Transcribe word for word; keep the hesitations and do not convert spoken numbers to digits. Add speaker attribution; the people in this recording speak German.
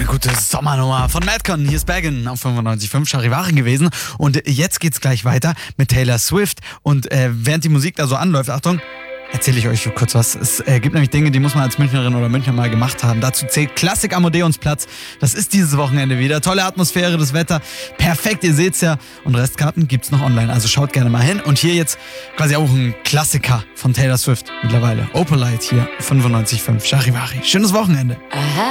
Speaker 1: gute Sommernummer von Madcon. Hier ist Bergen auf fünfundneunzig Komma fünf Charivari gewesen. Und jetzt geht's gleich weiter mit Taylor Swift. Und äh, während die Musik da so anläuft, Achtung, erzähle ich euch kurz was. Es äh, gibt nämlich Dinge, die muss man als Münchnerin oder Münchner mal gemacht haben. Dazu zählt Klassik am Odeonsplatz. Das ist dieses Wochenende wieder. Tolle Atmosphäre, das Wetter. Perfekt, ihr seht's ja. Und Restkarten gibt's noch online. Also schaut gerne mal hin. Und hier jetzt quasi auch ein Klassiker von Taylor Swift mittlerweile. Opalite hier, fünfundneunzig Komma fünf Charivari. Schönes Wochenende.
Speaker 2: Aha.